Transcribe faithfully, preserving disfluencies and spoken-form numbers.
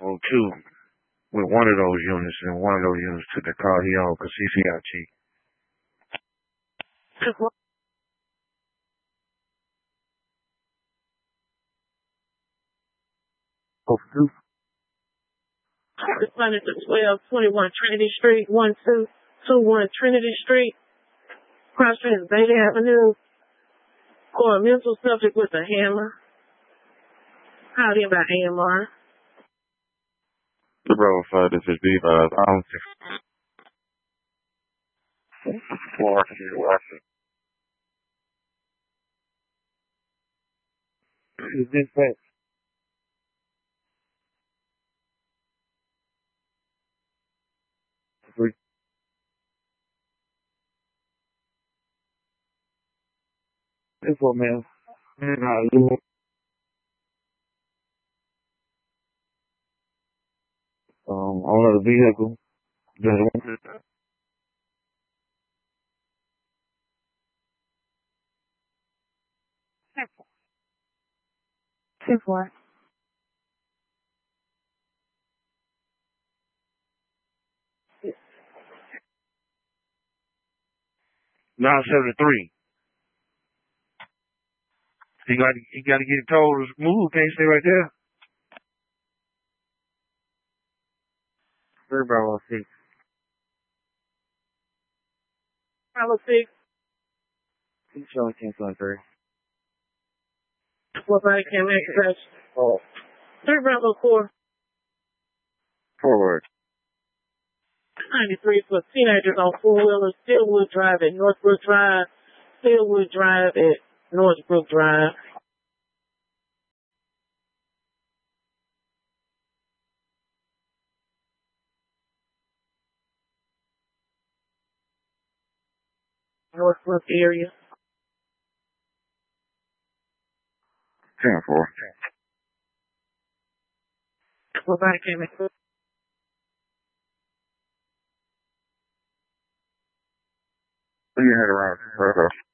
or two with one of those units, and one of those units took the car he owned because C C got cheap. Oh, two. Responded to twelve twenty-one Trinity Street, one two two one Trinity Street, cross street Bailey Avenue, for a mental subject with a hammer. Called in by A M R. The bro five this is B five. I don't think. Four watching. Is this that? This one, man. Nah, you. Um, owner of the vehicle. Two four. nine seven three. He got he got to get it told to move. Can't stay right there. Three Bravo six. Bravo six. He's showing ten twenty-three. What body cam access? Oh. Three Bravo four. Forward. ninety-three for teenagers on four wheelers, Steelwood Drive at Northbrook Drive, Steelwood Drive at Northbrook Drive. Northbrook area. ten four. What body cam access? You head around.